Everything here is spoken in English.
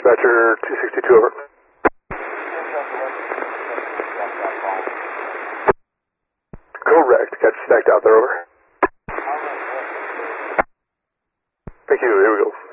dispatcher 262, over. Correct. Got stacked out there, over. Thank you. Here we go.